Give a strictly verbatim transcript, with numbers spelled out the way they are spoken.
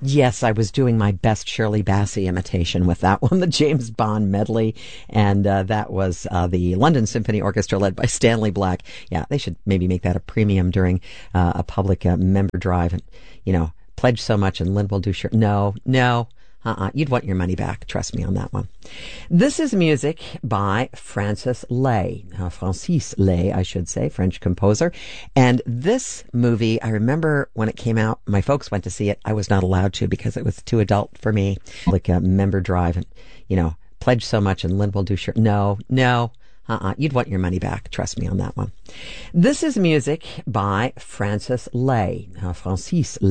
Yes, I was doing my best Shirley Bassey imitation with that one, the James Bond medley, and uh, that was uh, the London Symphony Orchestra led by Stanley Black. Yeah, they should maybe make that a premium during uh, a public uh, member drive, and you know, pledge so much, and Lynn will do sure. No, no. Uh-uh. You'd want your money back. Trust me on that one. This is music by Francis Lay. Uh, Francis Lay, I should say, French composer. And this movie, I remember when it came out, my folks went to see it. I was not allowed to because it was too adult for me. Like a member drive, and, you know, pledge so much, and Lynn will do sure. No, no. Uh-uh. You'd want your money back. Trust me on that one. This is music by Francis Lay. Uh, Francis Lay.